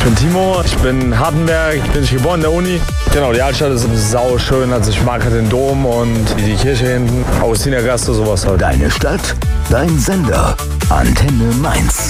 Ich bin Timo, ich bin in Hardenberg, bin geboren in der Uni. Genau, die Altstadt ist sau schön, also ich mag halt den Dom und die Kirche hinten, Augustinergasse, sowas halt. Deine Stadt, dein Sender, Antenne Mainz.